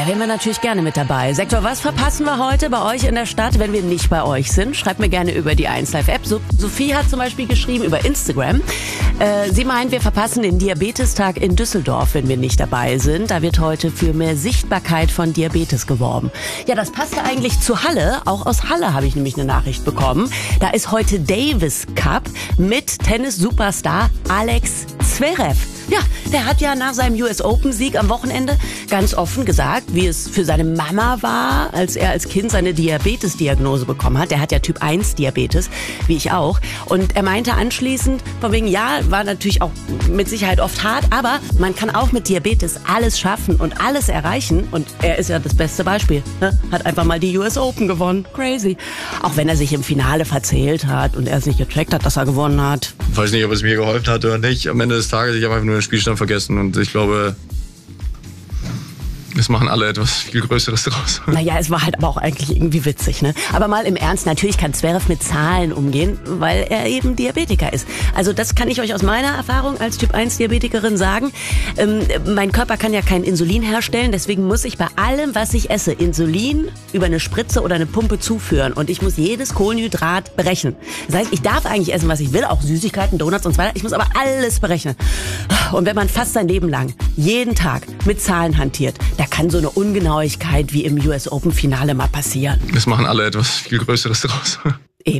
Da wären wir natürlich gerne mit dabei. Sektor, was verpassen wir heute bei euch in der Stadt, wenn wir nicht bei euch sind? Schreibt mir gerne über die 1Live-App. Sophie hat zum Beispiel geschrieben über Instagram. Sie meint, wir verpassen den Diabetestag in Düsseldorf, wenn wir nicht dabei sind. Da wird heute für mehr Sichtbarkeit von Diabetes geworben. Ja, das passte eigentlich zu Halle. Auch aus Halle habe ich nämlich eine Nachricht bekommen. Da ist heute Davis Cup mit Tennis-Superstar Alex Zverev. Ja, der hat ja nach seinem US Open-Sieg am Wochenende ganz offen gesagt, wie es für seine Mama war, als er als Kind seine Diabetes-Diagnose bekommen hat. Der hat ja Typ 1 Diabetes, wie ich auch. Und er meinte anschließend, von wegen, ja, war natürlich auch mit Sicherheit oft hart, aber man kann auch mit Diabetes alles schaffen und alles erreichen. Und er ist ja das beste Beispiel. Ne? Hat einfach mal die US Open gewonnen. Crazy. Auch wenn er sich im Finale verzählt hat und er es nicht gecheckt hat, dass er gewonnen hat. Ich weiß nicht, ob es mir geholfen hat oder nicht. Am Ende des Tages, ich habe einfach nur den Spielstand vergessen und ich glaube, es machen alle etwas viel Größeres draus. Naja, es war halt aber auch eigentlich irgendwie witzig, ne? Aber mal im Ernst, natürlich kann Zverev mit Zahlen umgehen, weil er eben Diabetiker ist. Also das kann ich euch aus meiner Erfahrung als Typ 1 Diabetikerin sagen. Mein Körper kann ja kein Insulin herstellen, deswegen muss ich bei allem, was ich esse, Insulin über eine Spritze oder eine Pumpe zuführen. Und ich muss jedes Kohlenhydrat berechnen. Das heißt, ich darf eigentlich essen, was ich will, auch Süßigkeiten, Donuts und so weiter. Ich muss aber alles berechnen. Und wenn man fast sein Leben lang jeden Tag mit Zahlen hantiert, da kann so eine Ungenauigkeit wie im US Open Finale mal passieren. Es machen alle etwas viel Größeres draus.